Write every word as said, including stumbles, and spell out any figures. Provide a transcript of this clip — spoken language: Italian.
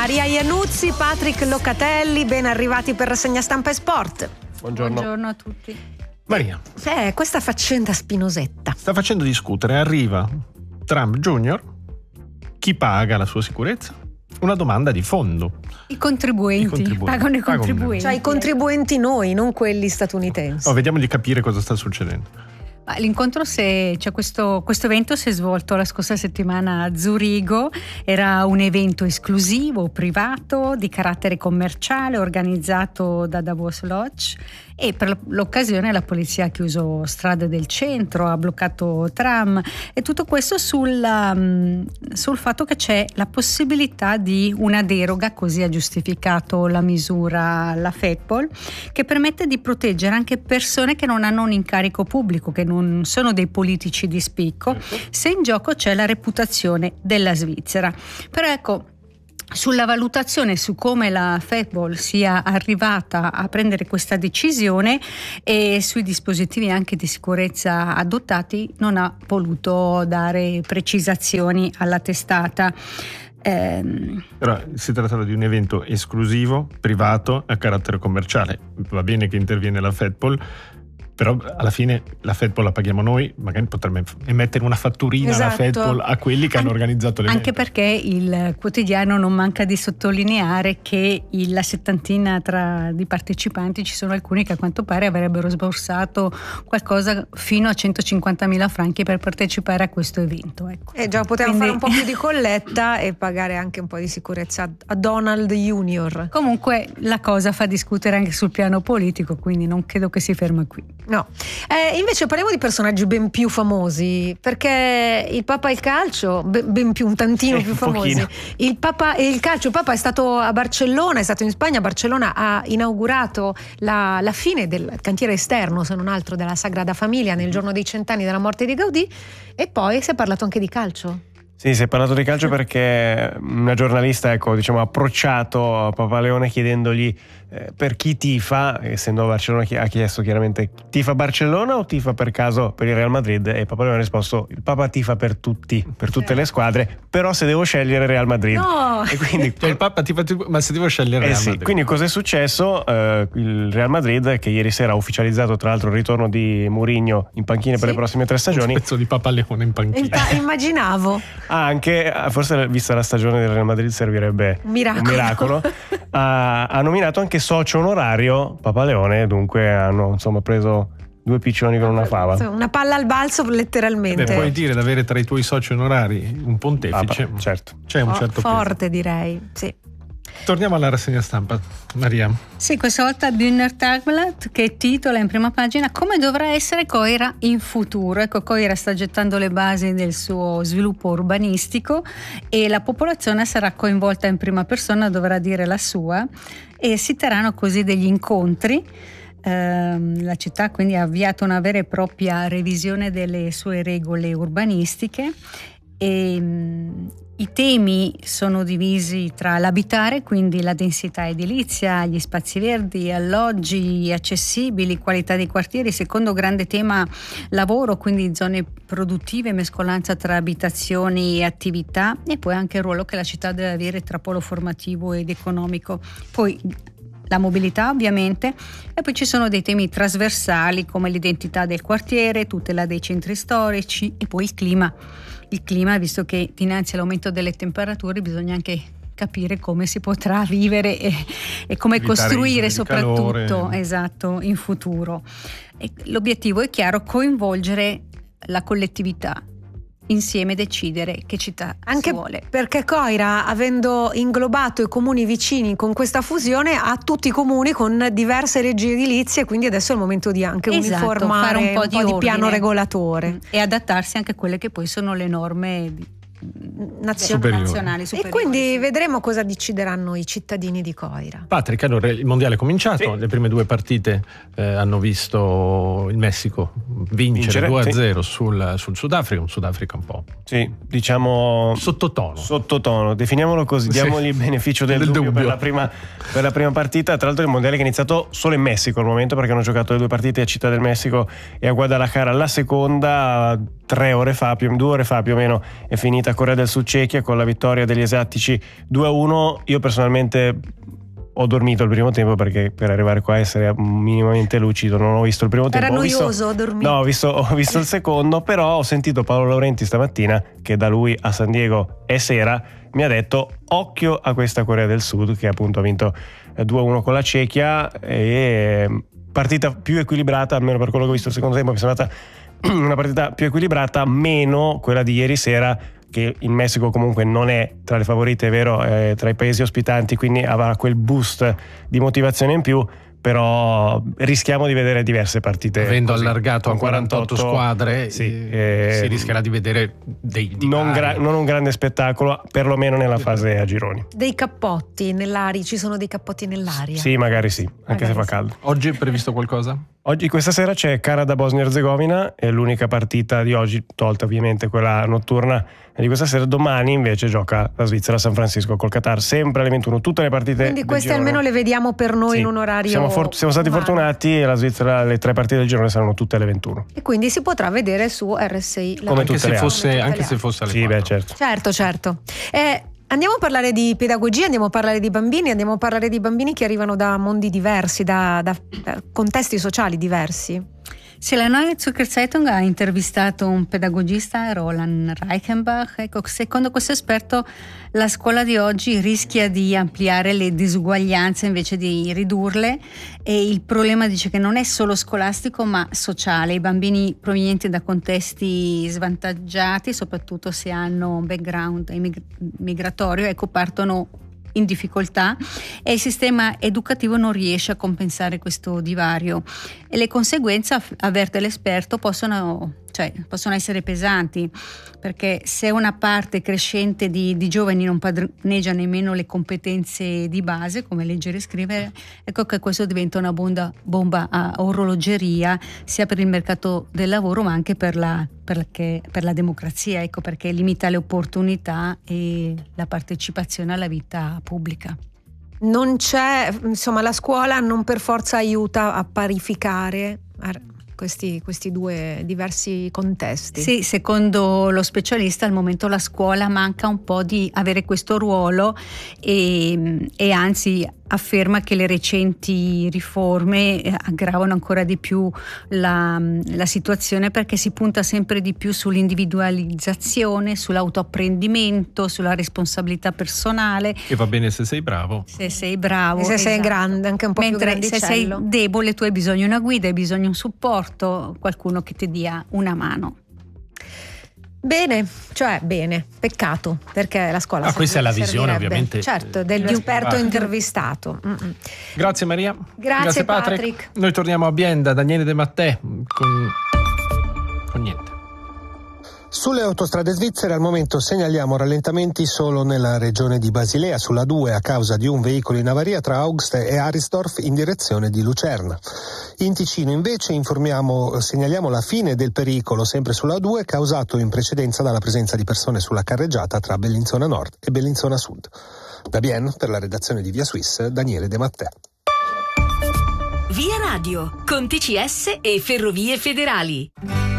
Maria Iannuzzi, Patrick Locatelli, ben arrivati per Rassegna Stampa e Sport. Buongiorno. Buongiorno a tutti. Maria. Eh, questa faccenda spinosetta Sta facendo discutere, arriva Trump Junior, chi paga la sua sicurezza? Una domanda di fondo. I contribuenti, I contribuenti. pagano i Pagano. contribuenti. Cioè i contribuenti noi, non quelli statunitensi. Oh, vediamo di capire cosa sta succedendo. Ma l'incontro, se, cioè questo, questo evento si è svolto la scorsa settimana a Zurigo, era un evento esclusivo, privato, di carattere commerciale, organizzato da Davos Lodge, e per l'occasione la polizia ha chiuso strade del centro, ha bloccato tram, e tutto questo sul, um, sul fatto che c'è la possibilità di una deroga, così ha giustificato la misura la FEDPOL, che permette di proteggere anche persone che non hanno un incarico pubblico, che non sono dei politici di spicco, se in gioco c'è la reputazione della Svizzera. Però ecco, sulla valutazione su come la FEDPOL sia arrivata a prendere questa decisione e sui dispositivi anche di sicurezza adottati non ha voluto dare precisazioni alla testata. Ehm... Però si tratta di un evento esclusivo, privato, a carattere commerciale. Va bene che interviene la FEDPOL, però alla fine la FEDPOL la paghiamo noi, magari potremmo emettere una fatturina alla Esatto. FEDPOL a quelli che An- hanno organizzato l'evento. Anche perché il quotidiano non manca di sottolineare che il, la settantina tra di partecipanti, ci sono alcuni che a quanto pare avrebbero sborsato qualcosa fino a centocinquantamila franchi per partecipare a questo evento. Ecco. Eh già, potevamo Quindi... fare un po' più di colletta e pagare anche un po' di sicurezza a Donald Junior. Comunque la cosa fa discutere anche sul piano politico, quindi non credo che si ferma qui. No, eh, invece parliamo di personaggi ben più famosi, perché il Papa e il calcio, ben, ben più, un tantino eh, più un famosi. pochino. Il Papa e il calcio, il Papa è stato a Barcellona, è stato in Spagna. Barcellona ha inaugurato la, la fine del cantiere esterno, se non altro, della Sagrada Famiglia nel giorno dei cent'anni della morte di Gaudì, e poi si è parlato anche di calcio. Sì, si è parlato di calcio perché una giornalista, ecco, diciamo, ha approcciato a Papa Leone chiedendogli eh, per chi tifa, essendo a Barcellona ha chiesto chiaramente tifa Barcellona o tifa per caso per il Real Madrid, e Papa Leone ha risposto il Papa tifa per tutti, per tutte le squadre, però se devo scegliere Real Madrid. No! E quindi, Cioè il Papa tifa, ma se devo scegliere eh Real sì, Madrid. quindi cosa è successo? Eh, il Real Madrid, che ieri sera ha ufficializzato tra l'altro il ritorno di Mourinho in panchina per Sì. le prossime tre stagioni. Un pezzo di Papa Leone in panchina. Impa- immaginavo. Ah, anche, forse vista la stagione del Real Madrid servirebbe Un miracolo. un miracolo. ha, ha nominato anche socio onorario Papa Leone, dunque hanno insomma preso due piccioni con una fava. Una palla al balzo letteralmente. Beh, puoi dire di avere tra i tuoi soci onorari un pontefice. Papa, certo. C'è un Oh, certo peso. forte, direi, sì. Torniamo alla rassegna stampa, Maria. Sì, questa volta Bühner Tagblatt, che titola in prima pagina come dovrà essere Coira in futuro. Ecco, Coira sta gettando le basi del suo sviluppo urbanistico e la popolazione sarà coinvolta in prima persona, dovrà dire la sua, e si terranno così degli incontri. Uh, la città quindi ha avviato una vera e propria revisione delle sue regole urbanistiche e um, i temi sono divisi tra l'abitare, quindi la densità edilizia, gli spazi verdi, alloggi accessibili, qualità dei quartieri, secondo grande tema lavoro, quindi zone produttive, mescolanza tra abitazioni e attività, e poi anche il ruolo che la città deve avere tra polo formativo ed economico. Poi la mobilità ovviamente, e poi ci sono dei temi trasversali come l'identità del quartiere, tutela dei centri storici e poi il clima. Il clima, visto che dinanzi all'aumento delle temperature bisogna anche capire come si potrà vivere e, e come Evitare costruire isole di soprattutto calore. Esatto, in futuro. E l'obiettivo è chiaro: coinvolgere la collettività, insieme decidere che città Anche si vuole. perché Coira, avendo inglobato i comuni vicini con questa fusione, ha tutti i comuni con diverse leggi edilizie, quindi adesso è il momento di anche Esatto, uniformare fare un po' di, di piano ordine. regolatore Mm, e adattarsi anche a quelle che poi sono le norme di- Nazionali. Superiori. nazionali E superiori. quindi sì. vedremo cosa decideranno i cittadini di Coira. Patrick, allora il mondiale è cominciato, Sì. le prime due partite eh, hanno visto il Messico vincere, Vincere, due a zero sì. sul, sul Sudafrica, un Sudafrica un po' Sì, diciamo sottotono. sottotono, definiamolo così, Sì. diamogli il beneficio del, Del dubbio, dubbio. Per, la prima, per la prima partita. Tra l'altro il mondiale che è iniziato solo in Messico al momento, perché hanno giocato le due partite a Città del Messico e a Guadalajara. La seconda tre ore fa, più, due ore fa più o meno, è finita partita Corea del Sud-Cechia con la vittoria degli asiatici due a uno. Io personalmente ho dormito il primo tempo perché per arrivare qua a essere minimamente lucido non ho visto il primo tempo. Era noioso, ho visto, ho dormito. No, ho visto, ho visto il secondo, però ho sentito Paolo Laurenti stamattina, che da lui a San Diego è sera, mi ha detto occhio a questa Corea del Sud che appunto ha vinto due a uno con la Cechia, e partita più equilibrata, almeno per quello che ho visto il secondo tempo mi è sembrata una partita più equilibrata, meno quella di ieri sera, che il Messico comunque non è tra le favorite, è vero, è tra i paesi ospitanti, quindi avrà quel boost di motivazione in più, però rischiamo di vedere diverse partite. Avendo così, allargato a quarantotto squadre, sì, eh, eh, si rischierà di vedere dei non, gra- non un grande spettacolo, perlomeno nella fase a gironi. Dei cappotti nell'aria, ci sono dei cappotti nell'aria. Sì, magari sì, anche Magari se fa sì. caldo. Oggi è previsto qualcosa? Oggi, questa sera, c'è Canada-Bosnia-Erzegovina, è l'unica partita di oggi, tolta ovviamente quella notturna di questa sera. Domani invece gioca la Svizzera a San Francisco col Qatar, sempre alle ventuno, tutte le partite. Quindi queste del girone. almeno le vediamo per noi Sì, in un orario. Siamo, for- siamo stati umano. fortunati e la Svizzera, le tre partite del girone saranno tutte alle ventuno. E quindi si potrà vedere su R S I. la- Come Anche tutte se le fosse, altre. anche se fosse alle Sì, quattro. beh, certo. Certo, certo. Eh, andiamo a parlare di pedagogia, andiamo a parlare di bambini, andiamo a parlare di bambini che arrivano da mondi diversi, da, da, da contesti sociali diversi. Sì, la Neue Zürcher Zeitung ha intervistato un pedagogista, Roland Reichenbach. Ecco, secondo questo esperto la scuola di oggi rischia di ampliare le disuguaglianze invece di ridurle, e il problema, dice, che non è solo scolastico ma sociale. I bambini provenienti da contesti svantaggiati, soprattutto se hanno un background immig- migratorio, ecco, partono in difficoltà, e il sistema educativo non riesce a compensare questo divario, e le conseguenze, avverte l'esperto, possono, cioè, possono essere pesanti, perché se una parte crescente di, di giovani non padroneggia nemmeno le competenze di base come leggere e scrivere, ecco che questo diventa una bomba, bomba a orologeria, sia per il mercato del lavoro ma anche per la, perché, per la democrazia, ecco, perché limita le opportunità e la partecipazione alla vita pubblica. Non c'è, insomma, la scuola non per forza aiuta a parificare questi, questi due diversi contesti. Sì, secondo lo specialista al momento la scuola manca un po' di avere questo ruolo, e, e anzi afferma che le recenti riforme aggravano ancora di più la, la situazione, perché si punta sempre di più sull'individualizzazione, sull'autoapprendimento, sulla responsabilità personale. Che va bene se sei bravo. Se sei bravo. E se sei esatto. grande, anche un po' Mentre più se grandicello. sei debole tu hai bisogno di una guida, hai bisogno di un supporto, qualcuno che ti dia una mano. Bene, cioè bene, peccato, perché la scuola Ah, questa è la visione, servirebbe. ovviamente. Certo, dell'esperto intervistato. Mm-mm. Grazie Maria. Grazie, Patrick. Patrick. Noi torniamo a Bienda, Daniele De Mattè con, con niente. Sulle autostrade svizzere al momento segnaliamo rallentamenti solo nella regione di Basilea sulla due a causa di un veicolo in avaria tra Augst e Arisdorf in direzione di Lucerna. In Ticino invece informiamo, segnaliamo la fine del pericolo sempre sulla due, causato in precedenza dalla presenza di persone sulla carreggiata tra Bellinzona Nord e Bellinzona Sud. Da Bienne, per la redazione di Via Suisse, Daniele De Mattè. Via Radio con T C S e Ferrovie Federali.